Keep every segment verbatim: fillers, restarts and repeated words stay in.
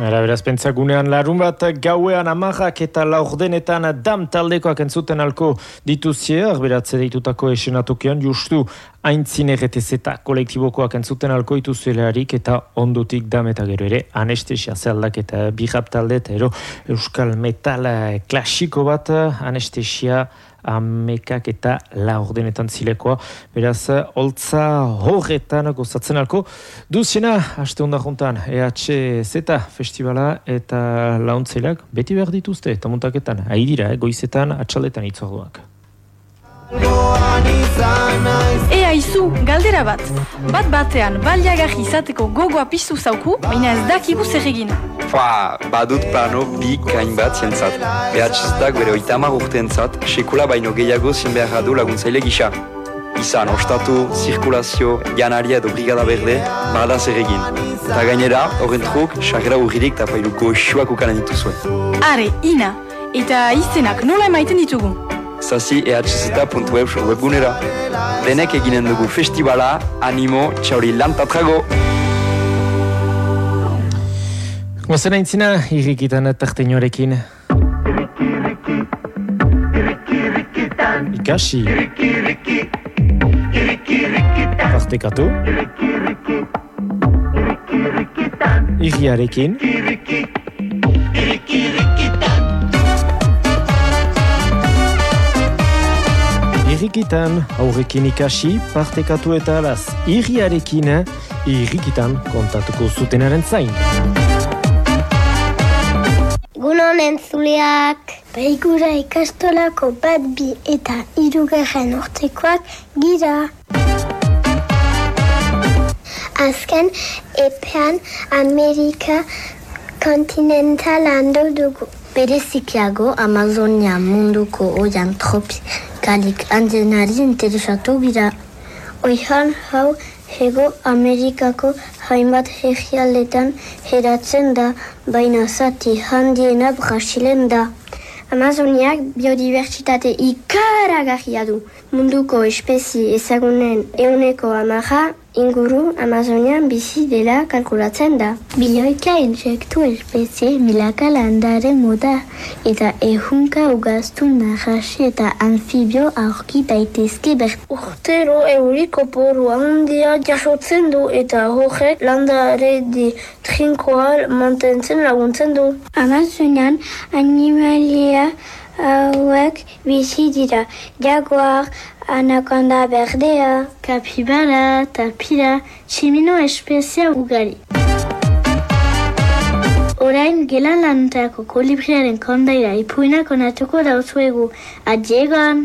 Era beraz pentsagunean larun bat gauean amarrak eta laurdenetan dam taldekoak entzuten alko dituzier, beratze deitutako esenatokian justu aintzin erretez eta kolektibokoak entzuten alko ituzuelarik eta ondotik dam eta gero ere anestesia zeldak eta bihap talde eta ero euskal metal klasiko bat anestesia amekak eta laurdenetan zilekoa. Beraz, holtza horretan gozatzen alko. Duziena, haste honda juntan, E H Z festivala eta launtzailak beti behar dituzte, eta muntaketan, ahi dira, eh, goizetan, atxaldetan itzorduak. Ea izu, galdera bat. Bat batean, baliagarri izateko gogoa piztu zauku, baina ez dakigu zer egin. Fa, badut plano bi kain bat zientzat. E H Z-ak bere oitamar urteentzat, sekula baino gehiago zien behar du laguntzaile gisa. Izan, ostatu, zirkulazio, janaria edo brigada berde, bada zer egin. Eta gainera, horren truk, sarrera urririk eta pailuko xuak ukanen dituzue. Are, ina, eta izenak nola emaiten ditugu? Zazi e h z puntu web webgunera. Denek eginen dugu festivala, animo, txauri lantatrago! Gozen aintzina, irrikitan tarteinoarekin. Ikasi. Partekatu. Irriarekin. Irrikitan, aurrekin ikasi, partekatu eta alaz. Irriarekin, irrikitan kontatuko zutenaren zain. Gunon entzuleak, Baigura ikastolako bat bi eta hirugarren urtekoak gira. Azken epean Amerika kontinental hando dugu. Berezikiago Amazonia munduko oian tropikalik handienari interesatu gira. Oihan hau Hego Amerikako hainbat herrialdetan heratzen da, baina zati handiena Brasilen da. Amazoniak biodibertsitate ikaragarria du. Munduko espezie ezagunen ehuneko hamara inguru Amazonian bizi dela kalkulatzen da. Bilioika intsektu espezie milaka landare moda eta ehunka ugaztu narrasi eta anfibio aurki daitezke ber. Urtero euri koporu handia jasotzen du eta horrek landare de trinkoa mantentzen laguntzen du. Amazonian animalia hauek bizi dira. Jaguar, anaconda berdea, kapibara, tapira, tximino espezia ugari. Orain gelan lanetako kolibriaren kondaira ipuinak onatuko dauzuegu. Adiegon!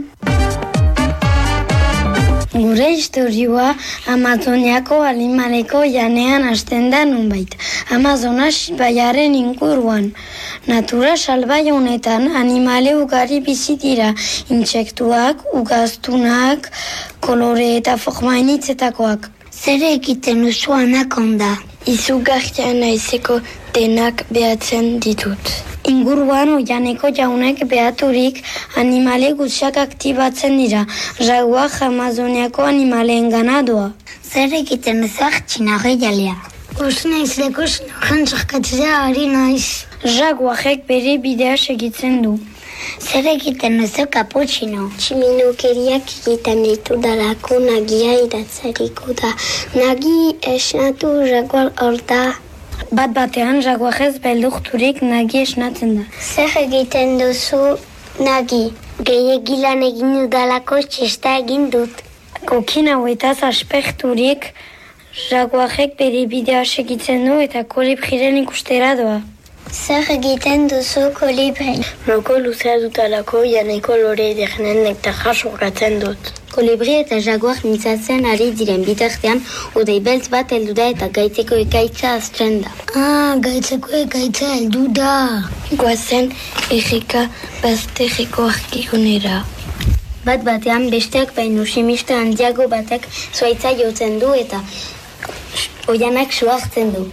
Gure historioa Amazoniako animaleko janean hasten da nunbait. Amazonas baiaren inguruan. Natura salbai honetan animale ugari bizi dira. Intsektuak, ugaztunak, kolore eta forma initzetakoak. Zer egiten duzu anakonda? Izugarria naizeko denak behatzen ditut. Inguruan oianeko jaunek behaturik animale gutxiak aktibatzen dira. Jaguar Amazoniako animaleen ganadoa. Zer egiten duzuak txinarri jalea? Oso naiz lekuz noran zarkatzea ari naiz. Jaguarek bere bidea segitzen du. Zer egiten duzu kaputxino? Tximinokeriak egiten ditu dalako nagia idatzariko da. Nagi esnatu jaguar hor da. Bat batean jaguarez beldurturik nagi esnatzen da. Zer egiten duzu nagi? Gehiagilan egin dudalako txesta egin dut. Kokin hauetaz asperturik jaguarek bere bidea segitzen du eta kolibriren ikustera doa. Zer egiten duzu kolibri? Noko luzea dutalako janeko lore edernen nektarra sorgatzen dut. Kolibri eta jaguar mintzatzen ari diren bitartean, odei beltz bat heldu da eta gaitzeko ekaitza azten da. Ah, gaitzeko ekaitza heldu da. Goazen erreka bazterreko arkigunera. Bat batean besteak baino simista handiago batek zuaitza jotzen du eta oianak suartzen du.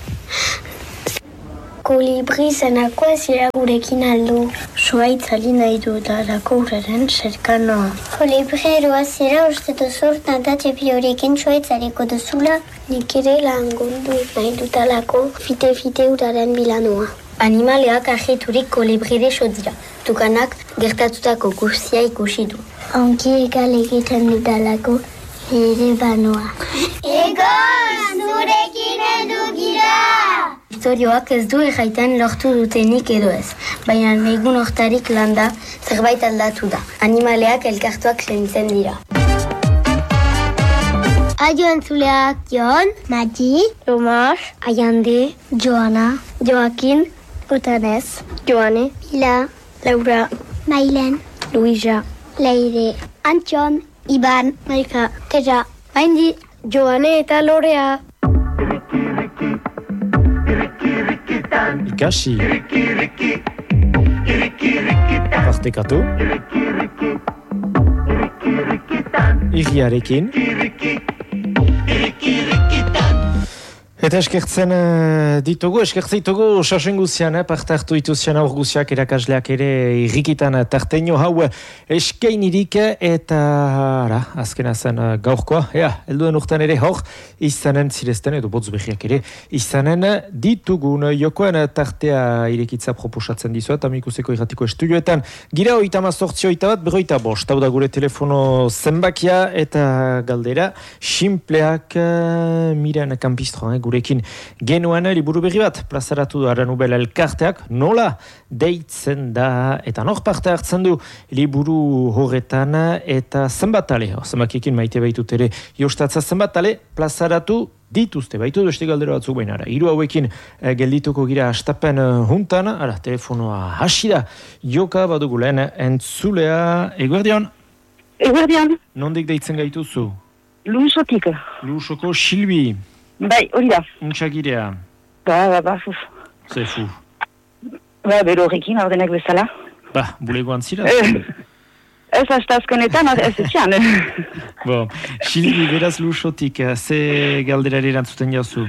Kolibri zenako ezira gurekin aldu. Zuaitzali nahi du da lakouraren zerkanoa. Kolibri eroa zera uste duzur tantatxe biorekin zuaitzareko duzula. Nik ere lan gondu nahi dutalako fite-fite uraren bilanoa. Animaleak argiturik kolibrire dira. Tukanak gertatutako guztia ikusi du. Onki egal egiten dudalako ere banoa. Egon, zurekin edu gira! Historioak ez du erraiten lortu dutenik edo ez, baina egun hortarik landa zerbait aldatu da. Animaleak elkartuak zentzen dira. Aio entzuleak, Jon, Mati, Tomas, Aiande, Joana, Joakin, Utanez, Joane, Mila, Laura, Mailen, Luisa, Leire, Antxon, Iban, Maika, Teja, Maindi, Joane eta Lorea. Ikasi. Partekatu. Iriarekin. Eta eskertzen uh, ditugu, eskertzen ditugu sasen guzian, eh, parte hartu dituzian aur guziak erakasleak ere irrikitan tarteino hau eskainirik eta ara, azkena zen uh, gaurkoa, ea, helduen urtean ere hor, izanen zirezten edo botz behiak ere, izanen ditugun jokoen tartea irekitza proposatzen dizuet, amikuseko irratiko estudioetan, gira oita mazortzio oita bat, berroita bost, hau da gure telefono zenbakia eta galdera, simpleak uh, miren kampistro, eh, gurekin genuan liburu berri bat plazaratu du Aranubel elkarteak nola deitzen da eta nor parte hartzen du liburu horretan eta zenbatale, zenbakikin maite baitut ere jostatza zenbatale plazaratu dituzte, baitu beste galdera batzuk baina ara, hiru hauekin eh, geldituko gira astapen uh, juntan, ara, telefonoa hasi da, joka badugu lehen entzulea, eguerdion? Eguerdion. Nondik deitzen gaituzu? Luisotik. Luisoko Silbi. Bai, hori da. Untxagirea. Ba, ba, ba, fuf. Ze fu. Ba, bero horrekin, ordenak bezala. Ba, bulegoan zira? Ez astazkenetan, ez etxean. Bo, Silbi, beraz Luisotik, ze galderari erantzuten jauzu?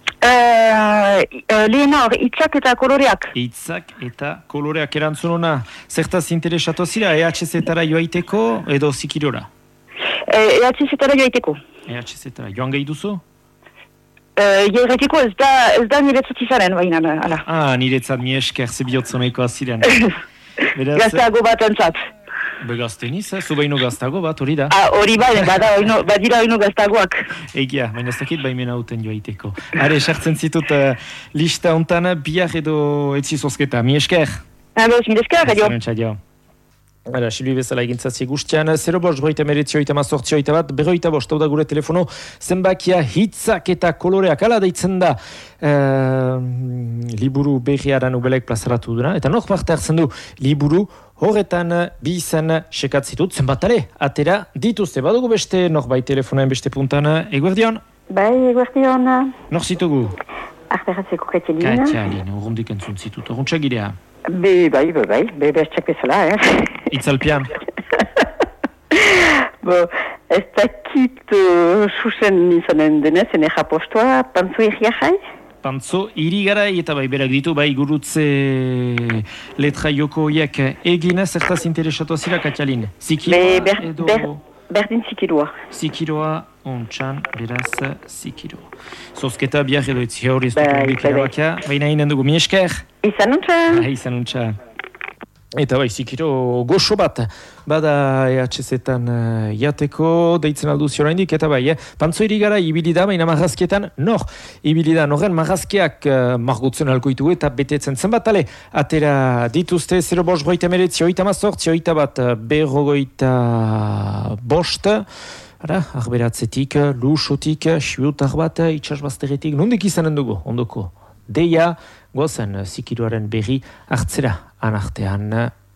Uh, Lehena hor, hitzak eta koloreak. Hitzak eta koloreak erantzun ona. Zertaz interesatu zira, E H Z-etara joaiteko edo zikirora? E H Z-etara joaiteko. E H Z-etara, joan gehi duzu? Uh, Jairretiko ez da, ez da niretzat izaren, baina, ala. Ah, niretzat mi esker zebiotzonekoa ziren. Gaztago bat entzat. Be gazteniz, eh? Zu baino gaztago bat, hori da? Ah, hori bai, bada, oino, badira oino gaztagoak. Egia, baina ez dakit baimena hauten joaiteko. Are, sartzen zitut uh, lista ontan, biak edo etzi zozketa, mi esker? Ah, bez, mi esker, adio. Hala, Silbi bezala egintzazi guztian, zero bost, broita meretzi, oita mazortzi, oita bat, berroita bost, hau da gure telefono, zenbakia hitzak eta koloreak, ala deitzen da, uh, liburu berriaran ubelek plazaratu duna, eta nok parte hartzen du, liburu horretan bi izan sekatzitut, zenbatare, atera dituzte, badugu beste, nok bai telefonaen beste puntan, eguerdion? Bai, eguerdion. Nok zitugu? Arteratzeko Katalina. Katalina, urrundik entzun zitut, urruntxagirea. Be, bai, bai, bai, be, bertxak bezala, eh? Itzalpian. Bo, ez dakit uh, susen izanen denez, ene japostua, pantzo irria jai? Pantzo irigarai eta bai berak ditu, bai gurutze letra joko oiek egina, zertaz interesatu zira, Katalin? Zikiroa ber, edo... Ber, berdin zikiroa. Zikiroa, ontsan, beraz, zikiroa. Zozketa biak edo etzi hori ez bai, dut erabakia, baina inen dugu, mi esker? Izan untsa. Ah, izan untsa. Eta bai, zikiro goxo bat, bada E H Z-etan uh, jateko, deitzen alduzio oraindik, eta bai, eh? Pantzo irigara ibili da, baina marrazkietan, nor, ibili da, norren marrazkiak uh, margutzen alkoitu eta betetzen zenbat, ale, atera dituzte, zero bost broita meretzi, oita mazortzi, oita bat, berrogoita bost, ara, arberatzetik, lusotik, siutar bat, itxasbazteretik, nondik izanen dugu, ondoko, deia, gozen zikiroaren berri hartzera anartean.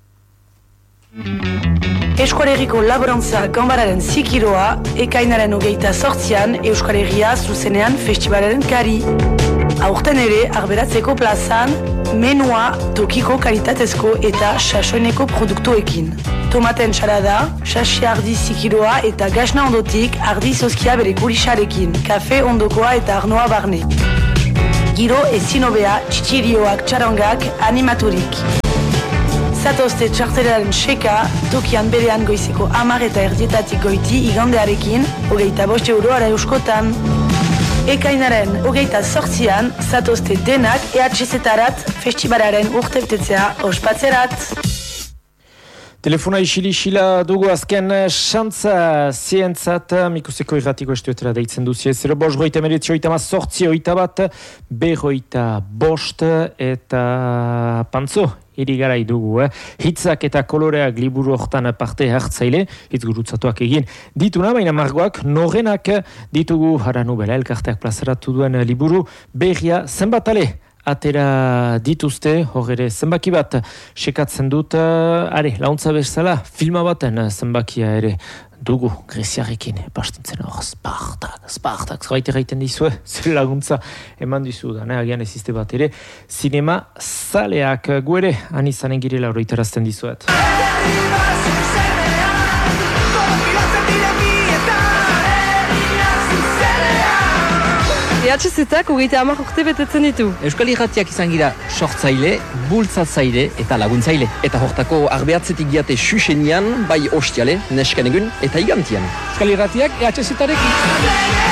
Euskal Herriko Laborantza Ganbararen zikiroa ekainaren hogeita sortzian Euskal Herria zuzenean festivalaren kari. Aurten ere, arberatzeko plazan, menua tokiko kalitatezko eta sasoineko produktuekin. Tomaten salada, sasi ardi zikiroa eta gasna ondotik ardi zozkia bere kulisarekin, kafe ondokoa eta arnoa barne. Giro ezin hobea, txitxirioak, txarangak, animaturik. Zatozte txartelaren seka, tokian berean goizeko hamar eta erdietatik goiti igandearekin, hogeita bost euro ara euskotan. ekainaren hogeita sortzian, zatozte denak E H Z-arat festivalaren urtebetetzea ospatzerat. Telefona isili-isila dugu azken xantza zientzat, mikuseko irratiko estuetera deitzen duzie. Zero bost, goita meretzi, oita ma sortzi, oita bat, berroita bost, eta pantzo, irigarai dugu. Eh? Hitzak eta koloreak liburu hortan parte hartzaile, hitz gurutzatuak egin dituna, baina margoak norenak ditugu haranu bela elkarteak plazaratu duen liburu berria zenbatale. Atera dituzte, hor ere zenbaki bat sekatzen dut, uh, are, launtza bezala, filma baten zenbakia ere dugu greziarekin, bastintzen hor, Spartak, Spartak, zerbaite gaiten dizue, zer laguntza eman dizu da, ne, agian ezizte bat ere, sinema zaleak guere, anizanen girela horoitarazten dizuet. E H Z-ak hogeita hamar urte betetzen ditu. Euskal Irratiak izan gira sortzaile, bultzatzaile eta laguntzaile. Eta hortako arbeatzetik giate susenian, bai ostiale, nesken egun, eta igantian. Euskal Irratiak E H Z-arekin.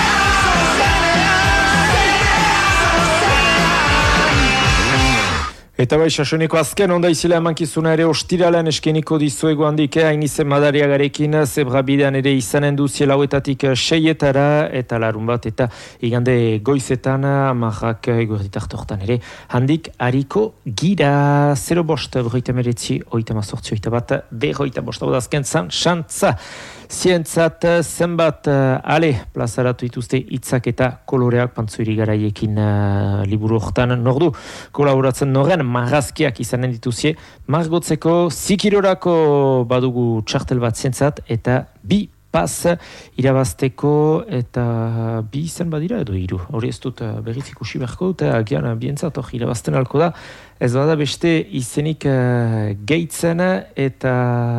Eta bai, sasuneko azken onda izela emankizuna ere ostiralean eskeniko dizuego handik, eh? Hainize madariagarekin, zebra bidean ere izanen duzie lauetatik seietara, eta larun bat, eta igande goizetan, amarrak eguerditarte hortan ere, handik hariko gira, zero bost, berroita meretzi, oita mazortzi, oita bat, berroita bost, hau da azken zan, xantza. Zientzat zenbat uh, ale plazaratu dituzte hitzak eta koloreak pantzuiri garaiekin uh, liburu hortan nordu kolaboratzen noren marrazkiak izanen dituzie margotzeko zikirorako badugu txartel bat zientzat eta bi pas irabazteko eta bi izen badira edo hiru hori ez dut uh, berriz ikusi beharko eta agian bientzat hor irabazten alko da ez bada beste izenik uh, gehitzen eta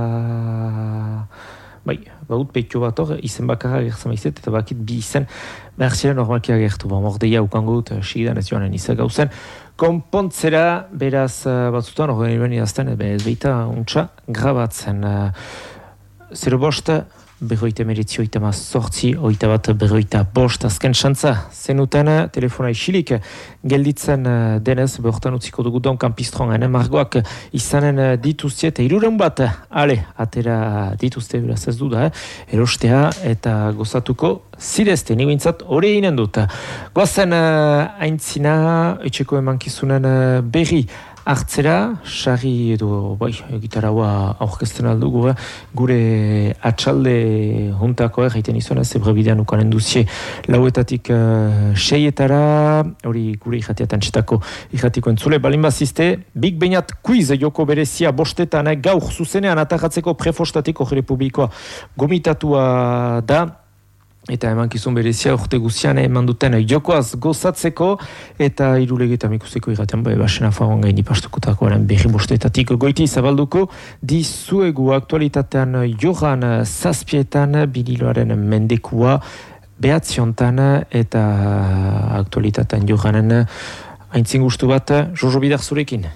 bai, baut peitio bat hor, izen bakarra agertzen baizet, eta bakit bi izen behar ziren normalki agertu. Ba, mordeia ukango dut, sigidan ez joanen izan gauzen. Konpontzera, beraz, batzutan, hor gani idazten, ez behita untxa grabatzen. Zero bost, berroita meretzi, oita ma sortzi, oita bat berroita bost, azken xantza, zenuten telefona isilik, gelditzen denez, behortan utziko dugu donkan pistrongan, margoak izanen dituzte, eta iruren bat, ale, atera dituzte, beraz ez du da, eh? erostea, eta gozatuko zidezte, nigu intzat, hori eginen dut. Goazen aintzina, etxeko emankizunen berri, hartzera, sarri edo, bai, gitaraua aurkezten aldugu, eh? Gure atxalde juntako, eh, jaiten izan, zebre bidean ukanen duzie lauetatik uh, seietara, hori gure irratiatan txetako irratiko entzule, balin bazizte, big beinat quiz joko berezia bostetan, eh, gaur zuzenean atajatzeko prefostatiko republikoa gomitatua da, eta emankizun berezia urte guzian eman duten jokoaz gozatzeko eta irulegetan ikusiko irratean bai basena fagoan gaini pastukutakoaren berri bostetatik goiti zabalduko dizuegu aktualitatean joran zazpietan bililoaren mendekua behatziontan eta aktualitatean joranen haintzin gustu bat Jojo Bidar zurekin.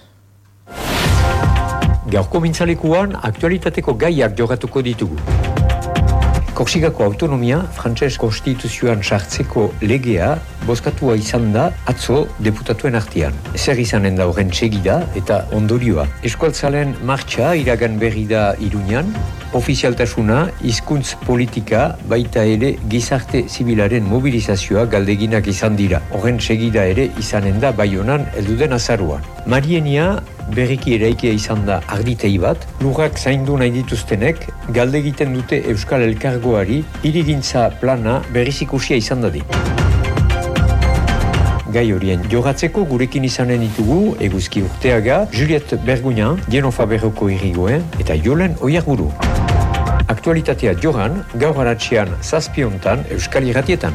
Gaurko mintzalekuan aktualitateko gaiak jogatuko ditugu. Korsikako autonomia, frantses konstituzioan sartzeko legea, bozkatua izan da atzo deputatuen artean. Zer izanen da horren segida eta ondorioa. Eskualtzalen martxa iragan berri da Iruñan, ofizialtasuna, hizkuntz politika, baita ere gizarte zibilaren mobilizazioa galdeginak izan dira. Horren segida ere izanen da Baionan elduden azaruan. Marienia berriki eraikia izan da arditei bat, lurrak zaindu nahi dituztenek galde egiten dute Euskal Elkargoari hirigintza plana berrizikusia izan dadin. Gai horien jogatzeko gurekin izanen ditugu Eguzki Urteaga, Juliette Bergugnan, Genofa Berroko Irigoen eta Jolen Oiarburu. Aktualitatea joran, gaur aratxean zazpiontan Euskal Irratietan.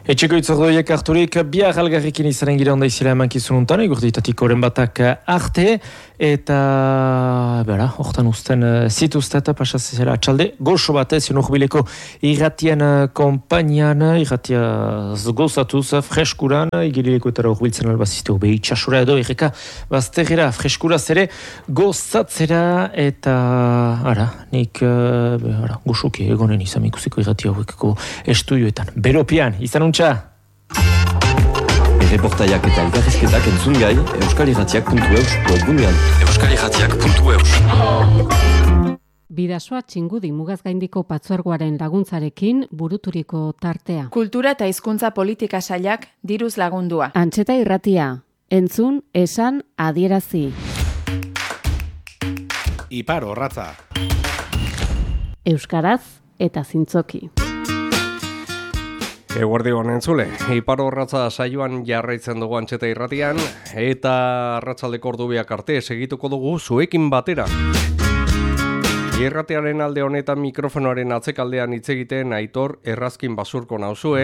Etxeko itzordoiek harturik, bihar algarrikin izaren gira onda izela emankizun untan, igurditatik oren batak arte, eta, bera, hortan usten zituztet, pasazizela atxalde, goxo batez, jonurbileko irratien kompainian, irratia gozatuz, freskuran, igilileko eta horbiltzen albazizte, obe itxasura edo, irreka, bazterera, freskuraz ere, gozatzera, eta, ara, nik, ara, goxoki egonen izan ikusiko irratia hauekako estuioetan. Beropian, izan untxa? Erreportaiak eta elkarrizketak entzun gai euskal irratiak puntu eus webgunean. euskal irratiak puntu eus. Bidasoa Txingudi Mugazgaindiko Patzuergoaren laguntzarekin buruturiko tartea. Kultura eta hizkuntza politika sailak diruz lagundua. Antxeta irratia, entzun, esan, adierazi. Ipar orratza. Euskaraz eta zintzoki. Eguerdi honen zule, Ipar Orratza saioan jarraitzen dugu Antxeta irratian eta arratsaldeko ordubiak arte segituko dugu zuekin batera. Irratiaren alde honetan mikrofonoaren atzekaldean hitz egiten Aitor Errazkin Basurko nauzue.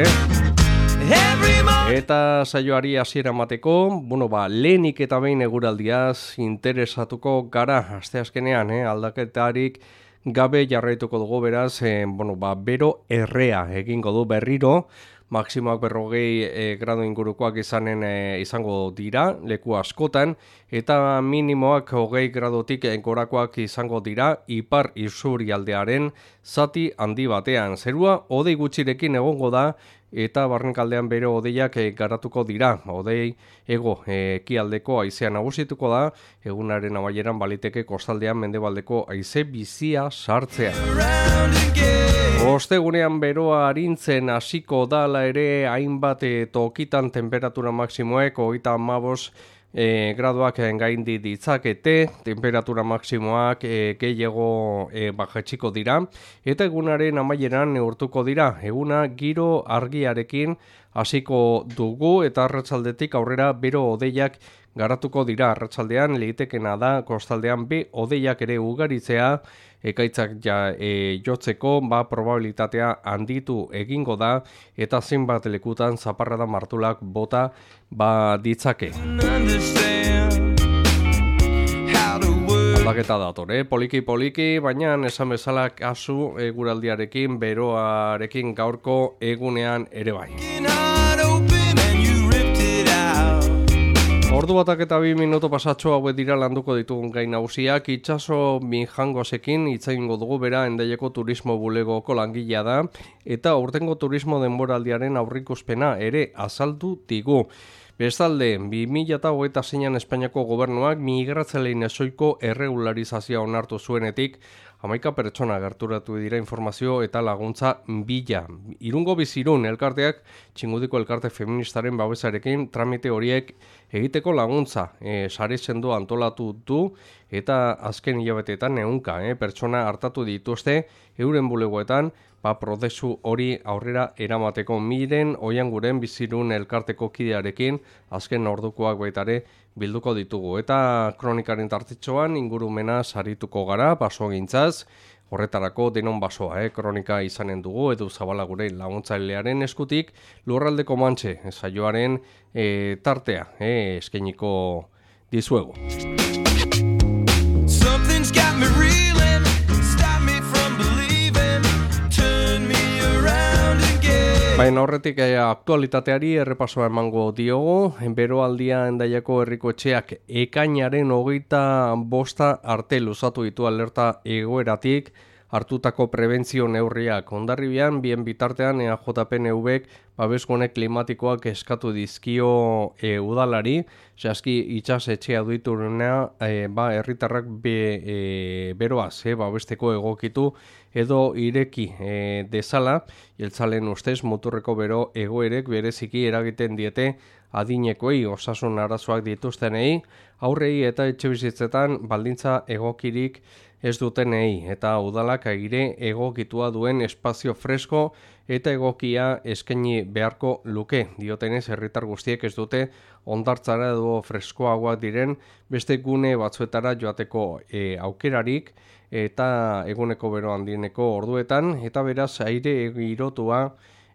Eta saioari hasiera emateko, bueno ba, lehenik eta behin eguraldiaz interesatuko gara asteazkenean, eh, aldaketarik gabe jarraituko dugu beraz, eh, bueno, ba, bero errea egingo du berriro, maksimoak berrogei eh, grado ingurukoak izanen eh, izango dira, leku askotan, eta minimoak hogei gradotik gorakoak izango dira, ipar isurialdearen zati handi batean. Zerua hodei gutxirekin egongo da, eta barnekaldean bero hodeiak e, garatuko dira. Hodei ego e, ekialdeko haizea nagusituko da, egunaren amaieran baliteke kostaldean mendebaldeko haize bizia sartzea. Ostegunean beroa arintzen hasiko dala ere hainbat e, tokitan temperatura maksimoek hogeita hamabost E, graduak gaindi ditzakete, temperatura maksimoak e, gehiago e, bajetxiko dira, eta egunaren amaieran neurtuko dira, eguna giro argiarekin hasiko dugu, eta arratsaldetik aurrera bero hodeiak garatuko dira. Arratsaldean litekena da kostaldean be hodeiak ere ugaritzea, ekaitzak ja, e, jotzeko ba, probabilitatea handitu egingo da, eta zenbat lekutan zaparrada martulak bota ba, ditzake. Aldaketa dator, eh? poliki-poliki, baina esan bezala kasu eguraldiarekin, beroarekin gaurko egunean ere bai. Ordu batak eta bi minuto pasatxo hauek dira landuko ditugun gai nagusiak. Itxaso Minjangosekin itzaingo dugu, bera Hendaiako turismo bulegoko langilea da, eta aurtengo turismo denboraldiaren aurrikuspena ere azaldu digu. Bestalde, bi mila hogeita zeian Espainiako gobernuak migratzaileen ezoiko erregularizazioa onartu zuenetik, hamaika pertsona gerturatu dira informazio eta laguntza bila. Irungo Bizirun elkarteak Txingudiko elkarte feministaren babesarekin tramite horiek egiteko laguntza e, sare sendo antolatu du, eta azken hilabeteetan ehunka eh, pertsona hartatu dituzte euren bulegoetan, ba, prozesu hori aurrera eramateko. Miren Oianguren Bizirun elkarteko kidearekin azken ordukoak baitare bilduko ditugu. Eta kronikaren tartitxoan ingurumena sarituko gara, baso gintzaz, horretarako denon basoa, eh? kronika izanen dugu, edu Zabala gure laguntzailearen eskutik, Lurraldeko Mantxe, saioaren eh, tartea, eh, eskainiko dizuegu. Something's got me reeling, stop me from believing, turn me around again. Baina horretik eh, aktualitateari errepasoa emango diogu, beroaldia Hendaiako herriko etxeak ekainaren hogeita bosta arte luzatu ditu alerta egoeratik, hartutako prebentzio neurriak. Hondarribian, bien bitartean E A J P N Vek babesgune klimatikoak eskatu dizkio e, udalari, zehazki itxas etxea duiturunea, e, ba, herritarrak be, e, beroaz, e, babesteko egokitu edo ireki e, dezala, jeltzalen ustez muturreko bero egoerek bereziki eragiten diete adinekoei, osasun arazoak dituztenei, aurrei eta etxebizitzetan baldintza egokirik ez dutenei, eta udalak aire egokitua duen espazio fresko eta egokia eskaini beharko luke. Diotenez, herritar guztiek ez dute ondartzara edo freskoagoak diren beste gune batzuetara joateko e, aukerarik, eta eguneko bero handieneko orduetan, eta beraz aire girotua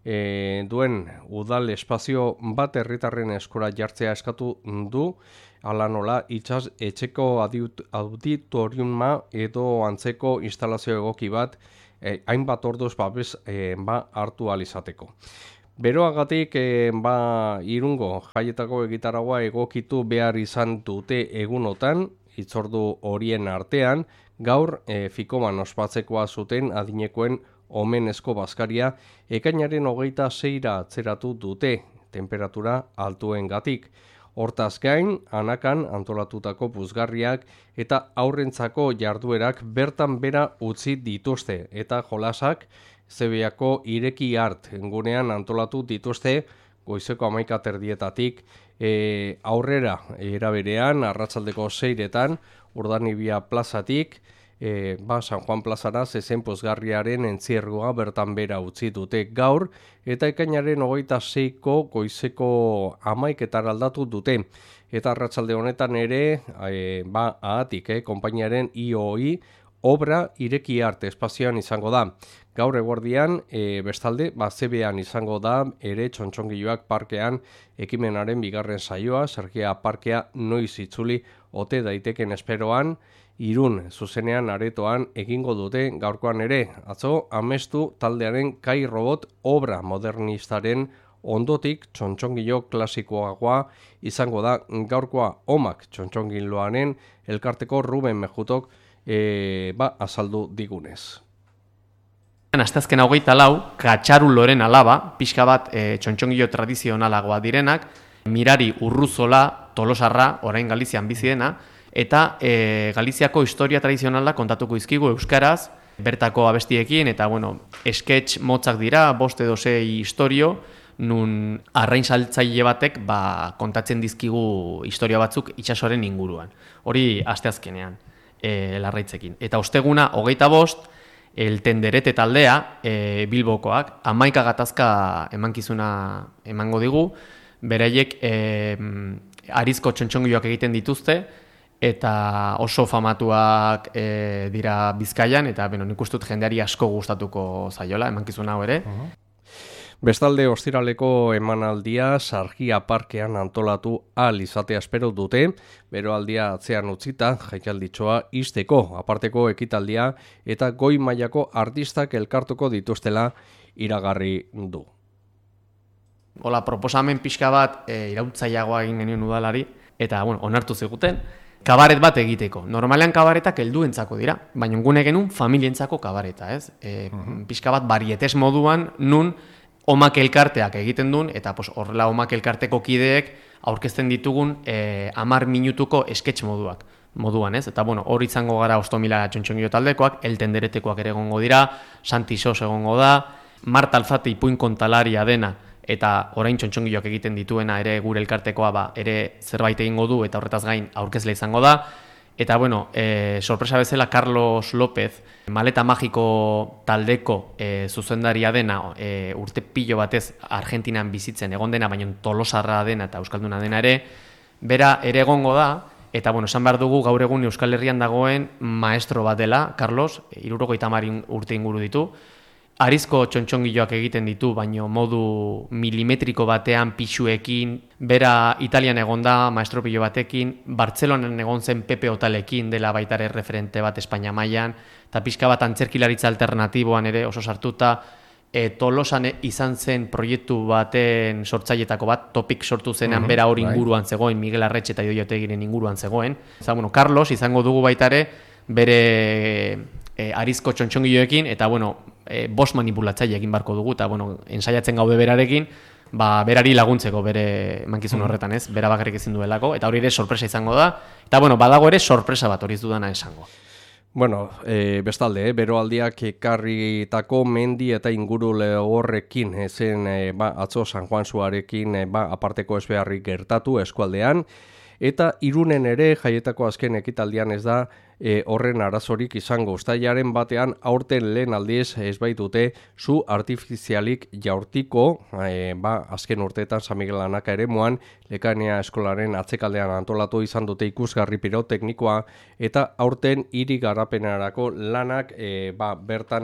e, duen udal espazio bat herritarren eskora jartzea eskatu du, hala nola itsas etxeko auditoriuma edo antzeko instalazio egoki bat e, hainbat orduz babes e, ba hartu ahal izateko. Beroagatik e, ba Irungo jaietako egitaragua egokitu behar izan dute egunotan, hitzordu horien artean, gaur e, Fikoman ospatzekoa zuten adinekoen omenezko bazkaria ekainaren hogeita seira atzeratu dute, temperatura altuengatik. Hortaz gain, Anakan antolatutako puzgarriak eta aurrentzako jarduerak bertan bera utzi dituzte eta jolasak Zebeako ireki hart gunean antolatu dituzte goizeko hamaika terdietatik e, aurrera eraberean arratsaldeko seiretan Urdanibia plazatik e, ba, San Juan plazara zezen pozgarriaren entziergoa bertan bera utzi dute gaur eta ekainaren hogeita seiko goizeko hamaiketar aldatu dute eta arratsalde honetan ere e, ba, ahatik, eh, konpainiaren I O I obra ireki arte espazioan izango da. Gaur eguerdian, e, bestalde, bazebean izango da ere Txontxongiloak parkean ekimenaren bigarren saioa, Sergia parkea noiz itzuli ote daiteken esperoan, Irun zuzenean aretoan egingo dute gaurkoan ere, atzo amestu taldearen Kai Robot obra modernistaren ondotik Txontxongilo klasikoagoa izango da gaurkoa Omak Txontxongiloaren elkarteko Ruben Mejutok e, ba, azaldu digunez. Asteazken hogeita lau, Katxaruloren alaba, pixka bat e, txontxongilo tradizionalagoa direnak, Mirari Urruzola Tolosarra, orain Galizian bizi dena, eta e, Galiziako historia tradizionala kontatuko izkigu euskaraz, bertako abestiekin, eta bueno, sketch motzak dira, bost edo sei historio, nun arrain saltzaile batek ba, kontatzen dizkigu historia batzuk itsasoaren inguruan. Hori asteazkenean, e, larraitzekin. Eta osteguna, hogeita bost, El Tenderete taldea, e, Bilbokoak, hamaika gatazka emankizuna emango digu, beraiek e, arizko txontxongiloak egiten dituzte, eta oso famatuak e, dira Bizkaian, eta beno, nik uste dut jendeari asko gustatuko zaiola, emankizuna hau ere. Uh-huh. Bestalde ostiraleko emanaldia Sargia parkean antolatu ahal izatea espero dute, beroaldia atzean utzita jaialditxoa izteko, aparteko ekitaldia eta goi mailako artistak elkartuko dituztela iragarri du. Hola, proposamen pixka bat e, irautzaiagoa egin genuen udalari, eta bueno, onartu ziguten, kabaret bat egiteko. Normalean kabaretak helduentzako dira, baina gune genuen familientzako kabareta, ez? E, uh-huh. Pixka bat barietes moduan, nun Omak elkarteak egiten duen, eta pos, horrela Omak elkarteko kideek aurkezten ditugun e, amar minutuko sketch moduak. Moduan, ez? Eta bueno, hor izango gara Ostomila Txontxongilo taldekoak, El Tenderetekoak ere egongo dira, Santi Sos egongo da, Marta Alzate ipuin kontalaria dena, eta orain Txontxongiloak egiten dituena ere gure elkartekoa ba, ere zerbait egingo du, eta horretaz gain aurkezle izango da. Eta bueno, e, sorpresa bezala Carlos López, Maleta Magiko taldeko e, zuzendaria dena, e, urte pilo batez Argentinan bizitzen egon dena, baina Tolosarra dena eta Euskalduna dena ere, bera ere egongo da, eta bueno, esan behar dugu gaur egun Euskal Herrian dagoen maestro bat dela, Carlos, hirurogeita hamar urte inguru ditu, Arizko txontxongiloak egiten ditu, baino modu milimetriko batean pixuekin, bera Italian egon da, maestro pilo batekin, Bartzelonan egon zen Pepe Otalekin dela baitare referente bat Espainia mailan, eta pixka bat antzerkilaritza alternatiboan ere oso sartuta, e, Tolosan izan zen proiektu baten sortzailetako bat, Topik sortu zenean uh-huh, bera hori inguruan right. zegoen, Miguel Arretxe eta Idoio Otegiren inguruan zegoen. Eta, bueno, Carlos izango dugu baitare bere e, Arizko txontxongiloekin, eta bueno, E, bost manipulatzaile egin barko dugu, eta bueno, ensaiatzen gaude berarekin, ba, berari laguntzeko bere mankizun horretan, ez? Bera bakarrik ezin duelako, eta hori ere sorpresa izango da, eta bueno, badago ere sorpresa bat hori ez dudana esango. Bueno, e, bestalde, eh, beroaldiak ekarritako mendi eta inguru lehorrekin, ezen e, ba, atzo San Juan Suarekin e, ba, aparteko ezbeharrik gertatu eskualdean, eta Irunen ere jaietako azken ekitaldian ez da e, horren arazorik izango. Uztailaren batean aurten lehen aldiz ez baitute zu artifizialik jaurtiko, e, ba, azken urteetan San Miguel Anaka ere moan, Lekania eskolaren atzekaldean antolatu izan dute ikusgarri piroteknikoa, eta aurten hiri garapenarako lanak e, ba, bertan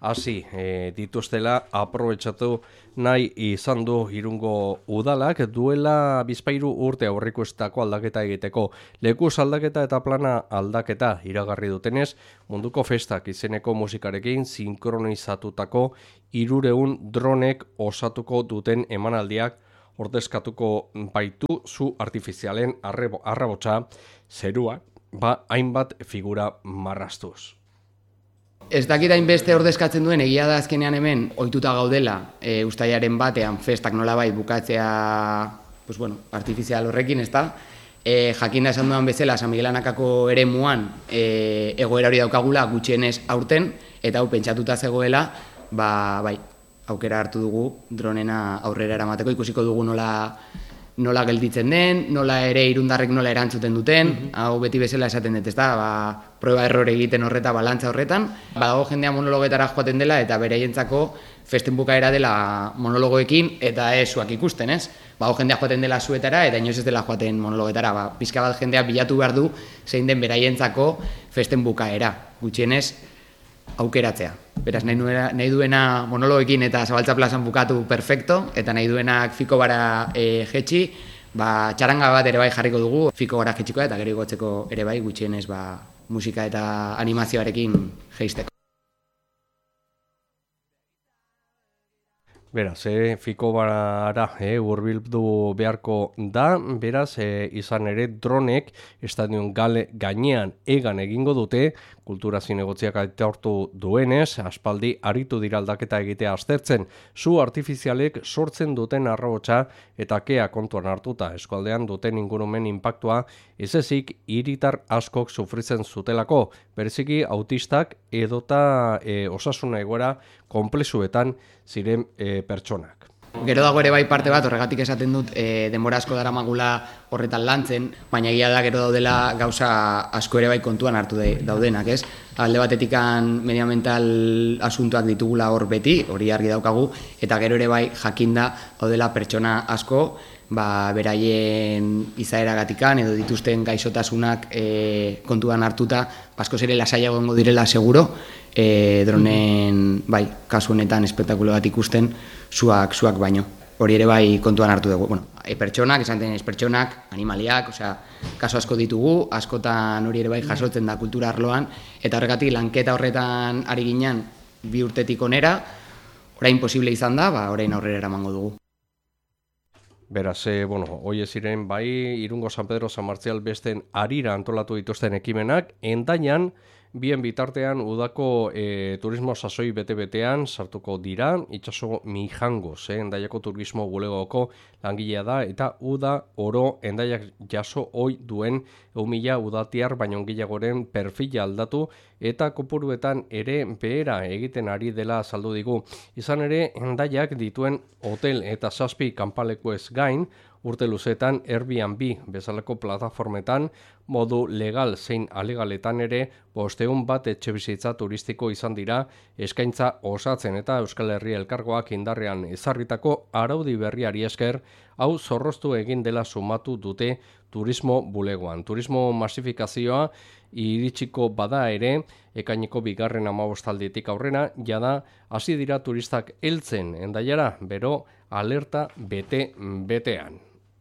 hasi e, dituztela aprobetxatu nahi izan du Irungo udalak duela bizpairu urte aurreikustako aldaketa egiteko. Lekuz aldaketa eta plana aldaketa iragarri dutenez, munduko festak izeneko musikarekin sinkronizatutako hirureun dronek osatuko duten emanaldiak ordezkatuko baitu zu artifizialen arrabotsa zerua, ba hainbat figura marrastuz. Ez dakit hainbeste ordezkatzen duen, egia da azkenean hemen ohituta gaudela e, ustailaren batean festak nolabait bukatzea pues bueno, artifizial horrekin, ez da? E, jakinda esan duan bezala, San Miguel Anakako eremuan e, egoera hori daukagula gutxienez aurten, eta hau pentsatuta zegoela, ba, bai, aukera hartu dugu dronena aurrera eramateko, ikusiko dugu nola nola gelditzen den, nola ere irundarrek nola erantzuten duten, mm -hmm. hau beti bezala esaten dut, ez da, ba, proba errore egiten horreta, balantza horretan, badago jendea monologetara joaten dela, eta beraientzako festen bukaera dela monologoekin, eta ez zuak ikusten, ez? Badago jendea joaten dela zuetara, eta inoiz ez dela joaten monologetara, ba, pizka bat jendea bilatu behar du, zein den beraientzako festen bukaera, gutxienez aukeratzea. Beraz, nahi, nuera, nahi duena monologekin eta Zabaltza plazan bukatu perfecto, eta nahi duenak fiko bara e, jetxi, ba, txaranga bat ere bai jarriko dugu, fiko bara jetxikoa eta gero igotzeko ere bai, gutxienez ba, musika eta animazioarekin jeisteko. Beraz, eh, fiko bara eh, hurbildu beharko da, beraz, eh, izan ere dronek estadion gale gainean egan egingo dute, kultura zinegotziak aitortu duenez, aspaldi aritu dira aldaketa egitea aztertzen, zu artifizialek sortzen duten arrabotsa eta kea kontuan hartuta eskualdean duten ingurumen inpaktua, ez ezik hiritar askok sufritzen zutelako, bereziki autistak edota e, osasuna egoera konplexuetan ziren e, pertsonak. Gero dago ere bai parte bat, horregatik esaten dut e, denbora asko daramagula horretan lantzen, baina egia da gero daudela gauza asko ere bai kontuan hartu de, daudenak, ez? Alde batetikan medioamental asuntoak ditugula hor beti, hori argi daukagu, eta gero ere bai jakinda daudela pertsona asko, ba, beraien izaeragatikan edo dituzten gaixotasunak e, kontuan hartuta, askoz ere lasaiago egongo direla seguro, e, dronen, bai, kasu honetan espektakulo bat ikusten, zuak, zuak baino. Hori ere bai kontuan hartu dugu. Bueno, e, pertsonak, esan tenez pertsonak, animaliak, osea, kaso asko ditugu, askotan hori ere bai jasotzen da kultura arloan, eta horregatik lanketa horretan ari ginen bi urtetik onera, orain posible izan da, ba, orain aurrera eramango dugu. Beraz, e, bueno, hoi ziren bai Irungo San Pedro San Martzial besten arira antolatu dituzten ekimenak, endainan, bien bitartean udako e, turismo sasoi bete-betean sartuko dira, itxaso Mijangoz, eh, endaiako turismo bulegoko langilea da, eta uda oro endaiak jaso oi duen eumila udatiar baino gehiagoren perfila aldatu, eta kopuruetan ere behera egiten ari dela azaldu digu. Izan ere, endaiak dituen hotel eta zazpi kanpalekuez gain, urte luzetan Airbnb bezalako plataformetan modu legal zein alegaletan ere bosteun bat etxebizitza turistiko izan dira eskaintza osatzen eta Euskal Herria Elkargoak indarrean ezarritako araudi berriari esker hau zorroztu egin dela sumatu dute turismo bulegoan. Turismo masifikazioa iritsiko bada ere ekaineko bigarren hamabostalditik aurrera jada hasi dira turistak heltzen endaiara, bero alerta bete betean.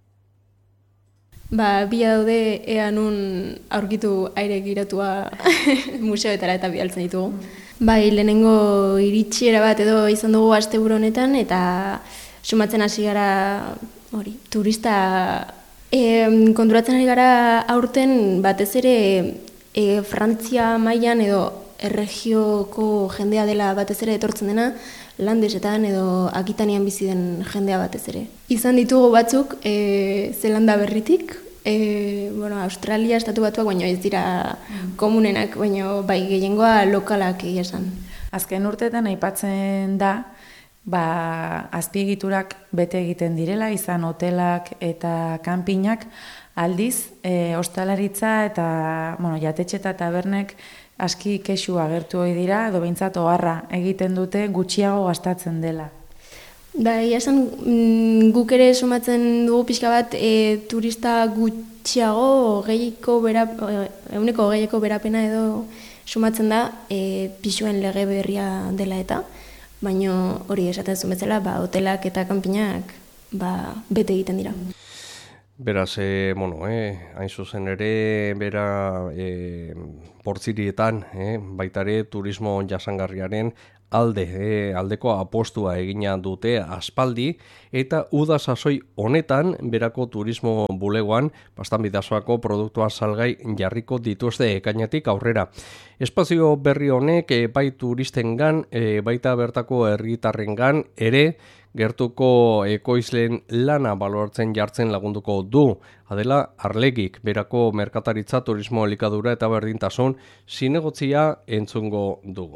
Ba, bila daude ea nun aurkitu aire giratua museoetara eta bialtzen ditugu. Bai, lehenengo iritsiera bat edo izan dugu asteburu honetan eta sumatzen hasi gara hori, turista e, konturatzen ari gara aurten batez ere e, Frantzia mailan edo erregioko jendea dela batez ere etortzen dena, Landesetan edo Akitanian bizi den jendea batez ere. Izan ditugu batzuk e, Zelanda berritik, e, bueno, Australia, estatu batuak, baina ez dira komunenak, baina bai gehiengoa lokalak egia esan. Azken urteetan aipatzen da, ba, azpiegiturak bete egiten direla, izan hotelak eta kanpinak, aldiz, e, ostalaritza eta, bueno, jatetxe eta tabernek aski kexu agertu hori dira, edo behintzat oharra egiten dute gutxiago gastatzen dela. Da, esan guk ere sumatzen dugu pixka bat e, turista gutxiago gehieko berap, euneko gehieko berapena edo sumatzen da e, pisuen lege berria dela eta, baina hori esaten zuen bezala, ba, hotelak eta kanpinak ba, bete egiten dira. Beraz, e, bueno, eh, hain zuzen ere, bera, e, portzirietan, eh, baitare turismo jasangarriaren alde, eh, aldeko apostua egina dute aspaldi, eta uda sasoi honetan, berako turismo bulegoan, bastan bidazoako produktua salgai jarriko dituzte ekainetik aurrera. Espazio berri honek, e, bai turistengan, e, baita bertako herritarrengan ere, gertuko ekoizleen lana baloratzen jartzen lagunduko du. Adela Arlegik, berako merkataritza, turismo, elikadura eta berdintasun zinegotzia entzungo dugu.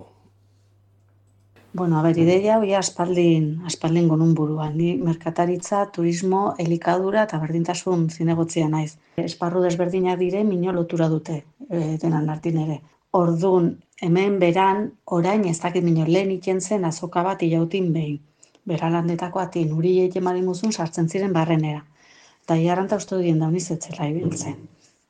Bueno, a ber, ideia hori aspaldin, aspaldin gonun buruan. Ni merkataritza, turismo, elikadura eta berdintasun zinegotzia naiz. Esparru desberdinak dire, mino lotura dute, e, denan artin ere. Ordun, hemen beran, orain ez dakit mino lehen iken zen azoka bat ilautin behin. Beralandetako atin, uri egin marimuzun sartzen ziren barrenera. Eta hiarranta uste duen daunizetzela ibiltzen.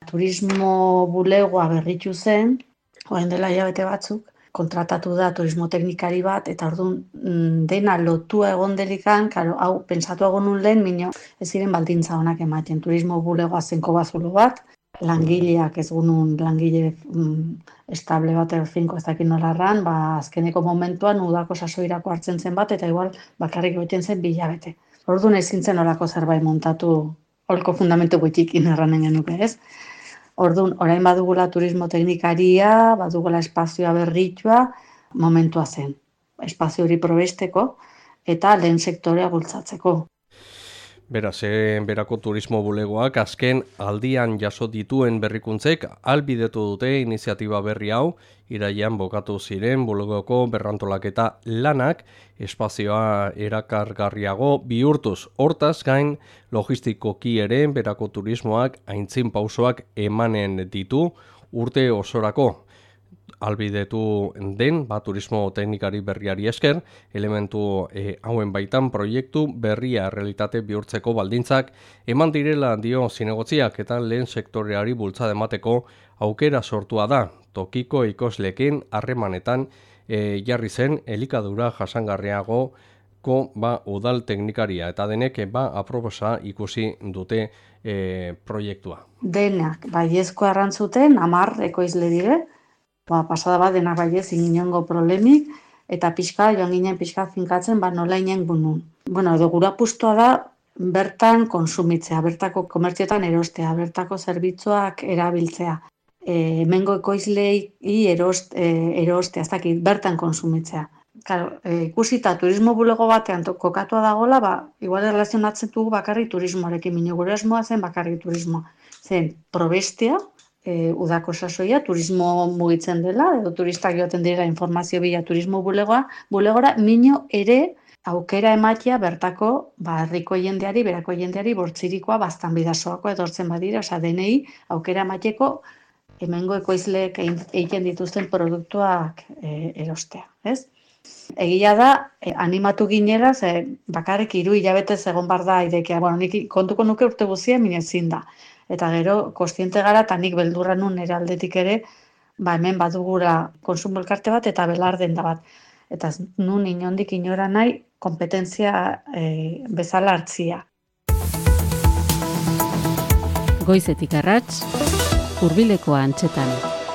Turismo bulegoa berritu zen, orain dela hilabete batzuk, kontratatu da turismo teknikari bat, eta orduan dena lotua egon delikan, karo, hau, pensatu egon lehen, minio, ez ziren baldintza honak ematen. Turismo bulegoa zenko bazulo bat, langileak ez gunun langile mm, estable bat erfinko ez dakit nolarran, ba, azkeneko momentuan udako sasoirako hartzen zen bat, eta igual bakarrik goiten zen bilabete. Orduan ezin zen olako zerbait montatu, holko fundamentu gutxikin erranen genuke, ez? Orduan, orain badugula turismo teknikaria, badugula espazioa berritua, momentua zen. Espazio hori probesteko eta lehen sektorea bultzatzeko. Beraz, e, berako turismo bulegoak azken aldian jaso dituen berrikuntzek albidetu dute iniziatiba berri hau, irailean bokatu ziren bulegoko berrantolaketa lanak, espazioa erakargarriago bihurtuz. Hortaz gain, logistikoki ere berako turismoak aintzin pausoak emanen ditu urte osorako. Albidetu den, ba, turismo teknikari berriari esker, elementu e, hauen baitan proiektu berria realitate bihurtzeko baldintzak eman direla dio zinegotziak eta lehen sektoreari bultzada emateko aukera sortua da. Tokiko ikosleekin harremanetan e, jarri zen elikadura jasangarriagoko ba, udal teknikaria eta denek ba, aproposa ikusi dute e, proiektua. Denak, baiezko arrantzuten, amar ekoizle dire, ba, pasada bat denak baiez inongo problemik, eta pixka, joan ginen pixka finkatzen, ba, nola inen gunun. Bueno, edo gura puztua da, bertan konsumitzea, bertako komertzioetan erostea, bertako zerbitzuak erabiltzea. E, hemengo ekoizlei erost, e, erostea, ez dakit, bertan konsumitzea. Claro, e, ikusita turismo bulego batean kokatua dagoela, ba, igual erlazionatzen dugu bakarrik turismoarekin, minio gure esmoa zen bakarrik turismoa. Zen, probestea, E, udako sasoia, turismo mugitzen dela, edo turistak joaten dira informazio bila turismo bulegoa, bulegora, mino ere aukera ematia bertako ba, herriko jendeari, berako jendeari, bortzirikoa, bastan bidazoako edortzen badira, osea, denei aukera emateko hemengo ekoizleek egiten dituzten produktuak e, erostea, ez? Egia da, e, animatu ginera, ze bakarrik hiru hilabetez egon bar da irekea, bueno, nik kontuko nuke urte guzia, min ezin da. Eta gero, kostiente gara, eta nik beldurra nun nire aldetik ere, ba hemen badugura konsumo elkarte bat eta belarden da bat. Eta nun inondik inora nahi, kompetentzia e, bezala hartzia. Goizetik arrats, hurbileko antxetan.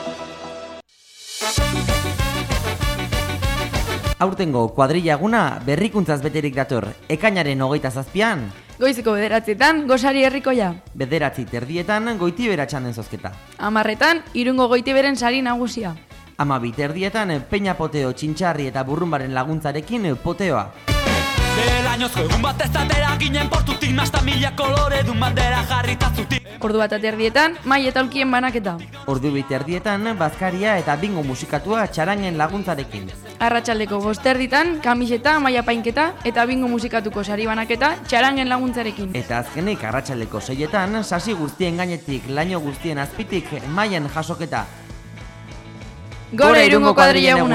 Aurtengo kuadrilla eguna berrikuntzaz beterik dator, ekainaren hogeita zazpian. Goiziko bederatzietan, gosari herrikoia. Bederatzi terdietan, goitibera txanden zozketa. Amarretan, irungo goitiberen sari nagusia. Amabi terdietan, peña poteo, txintxarri eta burrumbaren laguntzarekin poteoa. Belainozko egun bat ez atera ginen portutik nasta mila kolore dun bandera jarritazzutik. Ordu bat aterdietan, mai eta aulkien banaketa. Ordu bit erdietan, bazkaria eta bingo musikatua txarangen laguntzarekin. Arratsaldeko bosterditan, kamiseta, maia painketa eta bingo musikatuko sari banaketa txarangen laguntzarekin. Eta azkenik arratsaldeko seietan, sasi guztien gainetik, laino guztien azpitik, maien jasoketa. Gora irungo kuadrilla eguna!